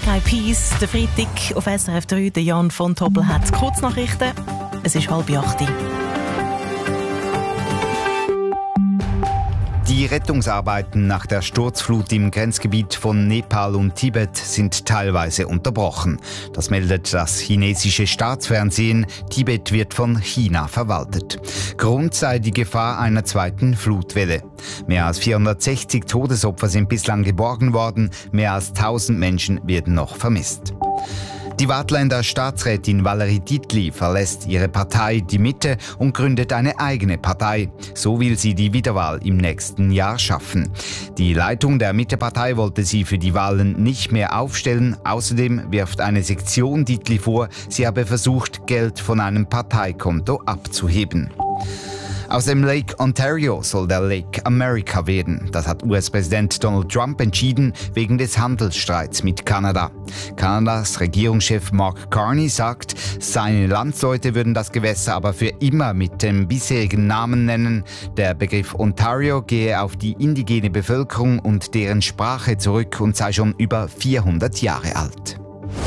Black Eyed Peas, der Freitag auf SRF 3. Der Jan von Tobel hat Kurznachrichten. Es ist 7:30. Die Rettungsarbeiten nach der Sturzflut im Grenzgebiet von Nepal und Tibet sind teilweise unterbrochen. Das meldet das chinesische Staatsfernsehen. Tibet wird von China verwaltet. Grund sei die Gefahr einer zweiten Flutwelle. Mehr als 460 Todesopfer sind bislang geborgen worden. Mehr als 1000 Menschen werden noch vermisst. Die Waadtländer Staatsrätin Valerie Dietli verlässt ihre Partei Die Mitte und gründet eine eigene Partei. So will sie die Wiederwahl im nächsten Jahr schaffen. Die Leitung der Mitte-Partei wollte sie für die Wahlen nicht mehr aufstellen. Außerdem wirft eine Sektion Dietli vor, sie habe versucht, Geld von einem Parteikonto abzuheben. Aus dem Lake Ontario soll der Lake America werden. Das hat US-Präsident Donald Trump entschieden, wegen des Handelsstreits mit Kanada. Kanadas Regierungschef Mark Carney sagt, seine Landsleute würden das Gewässer aber für immer mit dem bisherigen Namen nennen. Der Begriff Ontario gehe auf die indigene Bevölkerung und deren Sprache zurück und sei schon über 400 Jahre alt.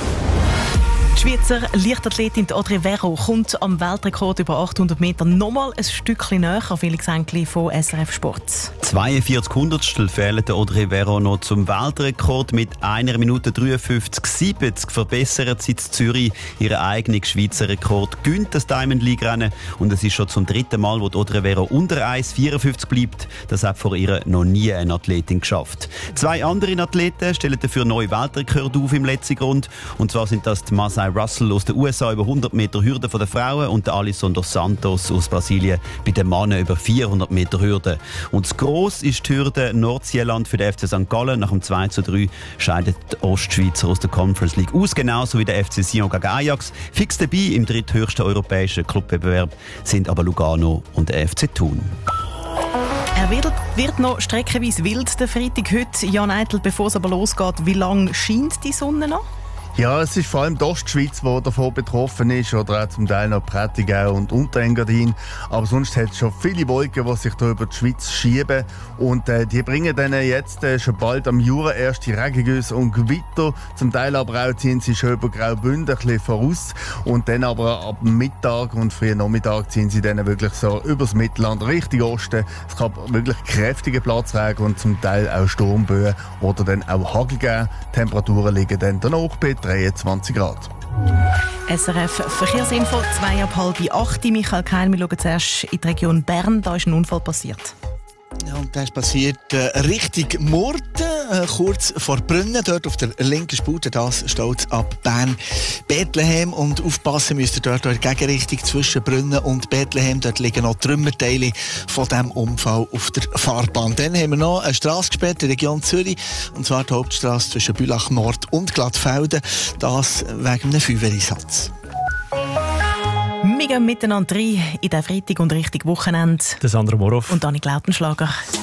Die Schweizer Leichtathletin Audrey Verreau kommt am Weltrekord über 800 Meter nochmal ein Stückchen näher. Felix Enkli von SRF Sport. 42 Hundertstel fehlen der Audrey Verreau noch zum Weltrekord. Mit 1 Minute 53,70 verbessert sie in Zürich ihren eigenen Schweizer Rekord. Gönnt das Diamond League Rennen und es ist schon zum 3. Mal, wo die Audrey Verreau unter 1,54 bleibt. Das hat vor ihr noch nie eine Athletin geschafft. 2 andere Athleten stellen dafür neue Weltrekorde auf im letzten Grund. Und zwar sind das die Masai Russell aus den USA über 100 Meter Hürde von der Frauen und der Alisson dos Santos aus Brasilien bei den Männern über 400 Meter Hürde. Und das Gross ist die Hürde Nordsieland für den FC St. Gallen. Nach dem 2:3 scheidet die Ostschweizer aus der Conference League aus, genauso wie der FC Sion gegen Ajax. Fix dabei im dritthöchsten europäischen Clubwettbewerb sind aber Lugano und der FC Thun. Er wird noch streckenweise wild, der Freitag heute. Jan Eitel, bevor es aber losgeht, wie lange scheint die Sonne noch? Ja, es ist vor allem die Ostschweiz, die davon betroffen ist, oder auch zum Teil noch Prättigau und Unterengadin. Aber sonst hat es schon viele Wolken, die sich hier über die Schweiz schieben. Und die bringen dann jetzt schon bald am Jura erste Regengüsse und Gewitter. Zum Teil aber auch ziehen sie schon über Graubünden ein bisschen voraus. Und dann aber ab Mittag und frühen Nachmittag ziehen sie dann wirklich so übers Mittelland Richtung Osten. Es kann wirklich kräftige Platzregen und zum Teil auch Sturmböen oder dann auch Hagel geben. Temperaturen liegen dann danach bei 23 Grad. SRF Verkehrsinfo, 7:30. Michael Keil, wir schauen zuerst in die Region Bern. Da ist ein Unfall passiert. Ja, und das ist passiert Richtung Murten, kurz vor Brünnen, dort auf der linken Spur. Das steht ab Bern Bethlehem. Und aufpassen müsst ihr dort in der Gegenrichtung zwischen Brünnen und Bethlehem. Dort liegen noch Trümmerteile von diesem Unfall auf der Fahrbahn. Dann haben wir noch eine Strasse gesperrt in der Region Zürich. Und zwar die Hauptstrasse zwischen Bülach Nord und Glattfelden. Das wegen einem Feuerwehreinsatz. Wir gehen miteinander rein in den Freitag und Richtung Wochenende. Der Sandra Moroff und Annik Lautenschlager.